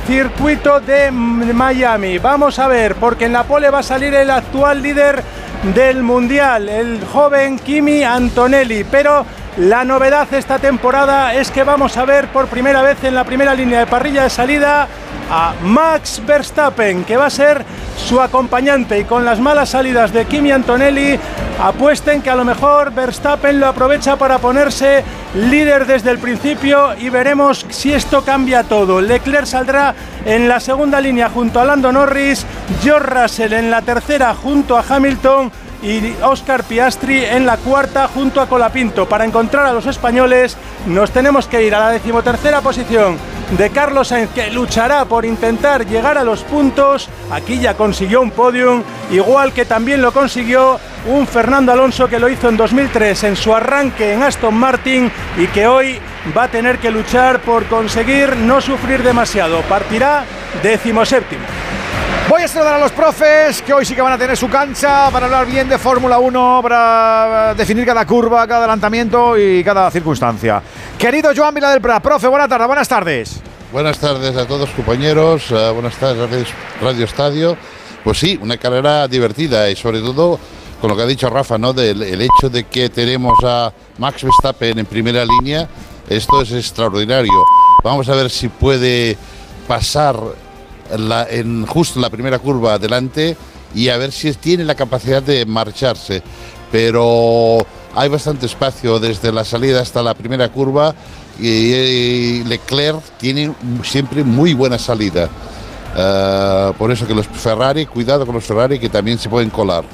circuito de Miami. Vamos a ver, porque en la pole va a salir el actual líder del mundial, el joven Kimi Antonelli, pero la novedad esta temporada es que vamos a ver por primera vez en la primera línea de parrilla de salida a Max Verstappen, que va a ser su acompañante, y con las malas salidas de Kimi Antonelli apuesten que a lo mejor Verstappen lo aprovecha para ponerse líder desde el principio, y veremos si esto cambia todo. Leclerc saldrá en la segunda línea junto a Lando Norris, George Russell en la tercera junto a Hamilton y Oscar Piastri en la cuarta junto a Colapinto. Para encontrar a los españoles nos tenemos que ir a la 13ª posición de Carlos Sainz, que luchará por intentar llegar a los puntos. Aquí ya consiguió un podium, igual que también lo consiguió un Fernando Alonso, que lo hizo en 2003 en su arranque en Aston Martin, y que hoy va a tener que luchar por conseguir no sufrir demasiado. Partirá 17º. Voy a saludar a los profes, que hoy sí que van a tener su cancha para hablar bien de Fórmula 1, para definir cada curva, cada adelantamiento y cada circunstancia. Querido Joan Vila del Prat, profe, buenas tardes. Buenas tardes a todos, compañeros, buenas tardes Radio Estadio. Pues sí, una carrera divertida, y sobre todo con lo que ha dicho Rafa, ¿no? El hecho de que tenemos a Max Verstappen en primera línea, esto es extraordinario. Vamos a ver si puede pasar justo en la primera curva adelante, y a ver si tiene la capacidad de marcharse, pero hay bastante espacio desde la salida hasta la primera curva, y Leclerc tiene siempre muy buena salida, por eso que los Ferrari, cuidado con los Ferrari, que también se pueden colar.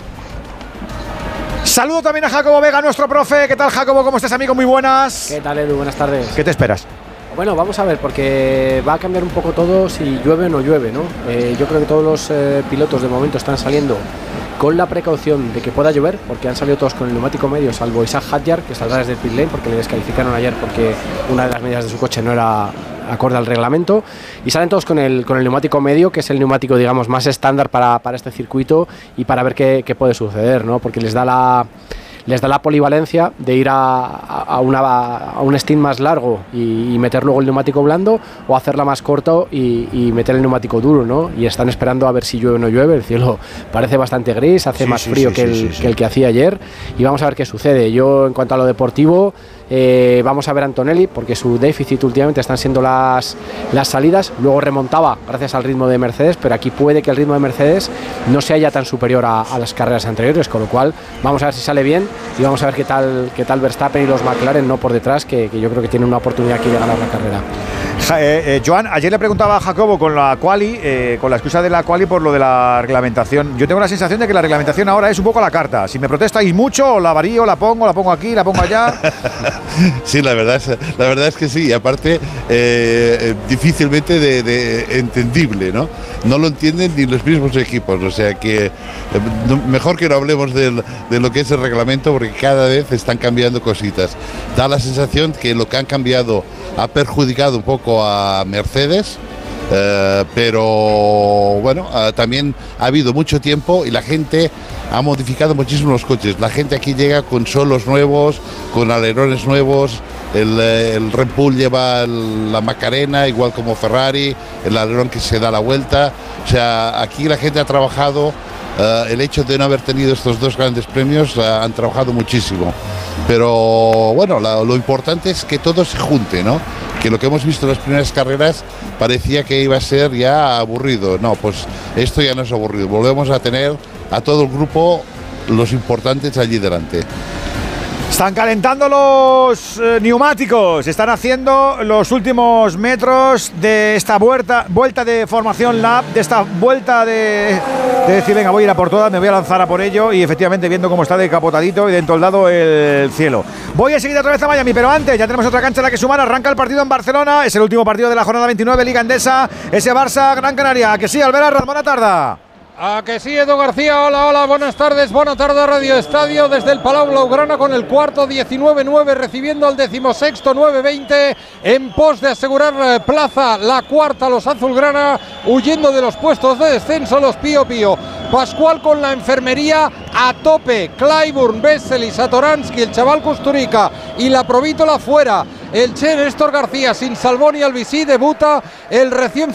Saludo también a Jacobo Vega, nuestro profe. ¿Qué tal, Jacobo? ¿Cómo estás, amigo? Muy buenas. ¿Qué tal, Edu? Buenas tardes. ¿Qué te esperas? Bueno, vamos a ver, porque va a cambiar un poco todo si llueve o no llueve, ¿no? Yo creo que todos los pilotos de momento están saliendo con la precaución de que pueda llover, porque han salido todos con el neumático medio, salvo Isaac Hadjar, que saldrá desde el pit lane porque le descalificaron ayer porque una de las medidas de su coche no era acorde al reglamento, y salen todos con el neumático medio, que es el neumático, digamos, más estándar para este circuito, y para ver qué puede suceder, ¿no? Porque les da la polivalencia de ir a un stint más largo y meter luego el neumático blando, o hacerla más corto y meter el neumático duro, ¿no? Y están esperando a ver si llueve o no llueve. El cielo parece bastante gris, hace más frío que el que hacía ayer, y vamos a ver qué sucede. Yo, en cuanto a lo deportivo, vamos a ver a Antonelli, porque su déficit últimamente están siendo las salidas. Luego remontaba gracias al ritmo de Mercedes, pero aquí puede que el ritmo de Mercedes no sea ya tan superior a las carreras anteriores, con lo cual vamos a ver si sale bien, y vamos a ver qué tal Verstappen y los McLaren, no por detrás, que yo creo que tienen una oportunidad aquí de ganar la carrera. Joan, ayer le preguntaba a Jacobo con la quali, con la excusa de la quali por lo de la reglamentación. Yo tengo la sensación de que la reglamentación ahora es un poco a la carta. Si me protestáis mucho, la varío, la pongo aquí, la pongo allá. Sí, la verdad es que sí. Aparte, difícilmente de entendible, ¿no? No lo entienden ni los mismos equipos. O sea que mejor que no hablemos de lo que es el reglamento, porque cada vez están cambiando cositas. Da la sensación que lo que han cambiado ha perjudicado un poco a Mercedes, pero bueno, también ha habido mucho tiempo y la gente ha modificado muchísimo los coches. La gente aquí llega con solos nuevos, con alerones nuevos. El Red Bull lleva la Macarena, igual como Ferrari, el alerón que se da la vuelta. O sea, aquí la gente ha trabajado. El hecho de no haber tenido estos dos grandes premios, han trabajado muchísimo. Pero bueno, lo importante es que todo se junte, ¿no? Que lo que hemos visto en las primeras carreras parecía que iba a ser ya aburrido. No, pues esto ya no es aburrido. Volvemos a tener a todo el grupo, los importantes, allí delante. Están calentando los neumáticos, están haciendo los últimos metros de esta vuelta de formación lap, de esta vuelta de decir, venga, voy a ir a por todas, me voy a lanzar a por ello, y efectivamente viendo cómo está decapotadito y de entoldado el cielo. Voy a seguir otra vez a Miami, pero antes ya tenemos otra cancha a la que sumar. Arranca el partido en Barcelona, es el último partido de la jornada 29, Liga Endesa, ese Barça Gran Canaria. ¿A que sí, Alberto? Buena tarde. A que sí, Edu García, hola, buenas tardes Radio Estadio desde el Palau Blaugrana con el cuarto 19-9 recibiendo al 16º 9-20 en pos de asegurar plaza, la cuarta los azulgrana, huyendo de los puestos de descenso los Pío Pío. Pascual con la enfermería a tope, Clyburn, Vesely, Satoransky, el chaval Kusturica y la Provítola fuera. El Che Néstor García sin Salvón y Albisí, debuta el recién